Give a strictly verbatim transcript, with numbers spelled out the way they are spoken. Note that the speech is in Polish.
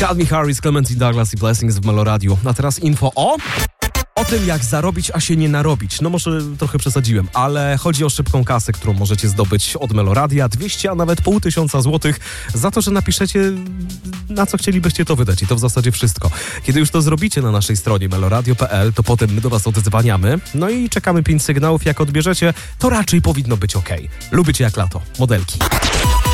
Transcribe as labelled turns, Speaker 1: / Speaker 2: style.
Speaker 1: Calvin Harris, Clementine Douglas i Blessings w Meloradiu. A teraz info o... O tym, jak zarobić, a się nie narobić. No może trochę przesadziłem, ale chodzi o szybką kasę, którą możecie zdobyć od Meloradia. dwieście, a nawet pół tysiąca złotych za to, że napiszecie, na co chcielibyście to wydać. I to w zasadzie wszystko. Kiedy już to zrobicie na naszej stronie meloradio kropka p l, to potem my do was odzwaniamy. No i czekamy pięć sygnałów. Jak odbierzecie, to raczej powinno być okej. Lubicie jak lato. Modelki.